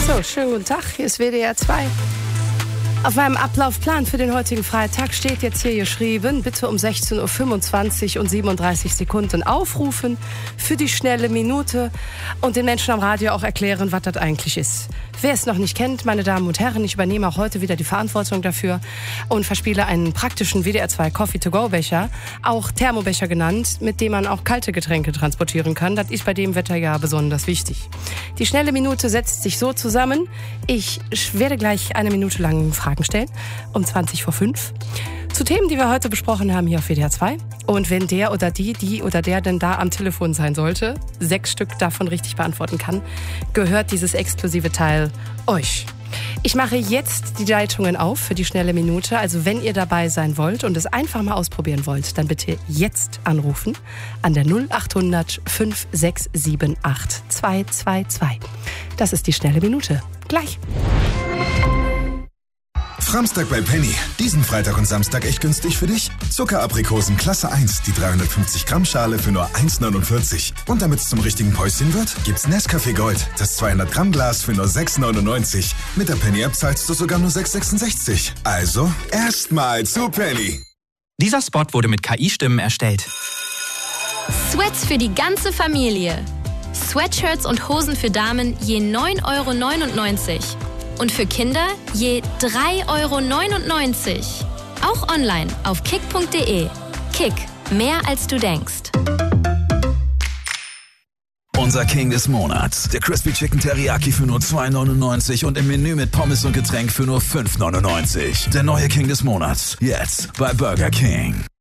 So, schönen guten Tag, hier ist WDR 2. Auf meinem Ablaufplan für den heutigen Freitag steht jetzt hier geschrieben, bitte um 16.25 Uhr und 37 Sekunden aufrufen für die schnelle Minute und den Menschen am Radio auch erklären, was das eigentlich ist. Wer es noch nicht kennt, meine Damen und Herren, ich übernehme auch heute wieder die Verantwortung dafür und verspiele einen praktischen WDR 2 Coffee-to-go-Becher, auch Thermobecher genannt, mit dem man auch kalte Getränke transportieren kann. Das ist bei dem Wetter ja besonders wichtig. Die schnelle Minute setzt sich so zusammen. Ich werde gleich eine Minute lang Fragen stellen, um 5:20 zu Themen, die wir heute besprochen haben hier auf WDR 2. Und wenn der oder die oder der denn da am Telefon sein sollte, 6 Stück davon richtig beantworten kann, gehört dieses exklusive Teil euch. Ich mache jetzt die Leitungen auf für die schnelle Minute. Also wenn ihr dabei sein wollt und es einfach mal ausprobieren wollt, dann bitte jetzt anrufen an der 0800 5678 222. Das ist die schnelle Minute. Gleich. Framstag bei Penny. Diesen Freitag und Samstag echt günstig für dich. Zuckeraprikosen Klasse 1, die 350 Gramm Schale für nur 1,49. Und damit es zum richtigen Päuschen wird, gibt's Nescafé Gold, das 200 Gramm Glas für nur 6,99. Mit der Penny-App zahlst du sogar nur 6,66. Also erstmal zu Penny. Dieser Spot wurde mit KI-Stimmen erstellt. Sweats für die ganze Familie. Sweatshirts und Hosen für Damen je 9,99 €. Und für Kinder je 3,99 €. Auch online auf kick.de. Kick, mehr als du denkst. Unser King des Monats. Der Crispy Chicken Teriyaki für nur 2,99 € und im Menü mit Pommes und Getränk für nur 5,99 €. Der neue King des Monats. Jetzt bei Burger King.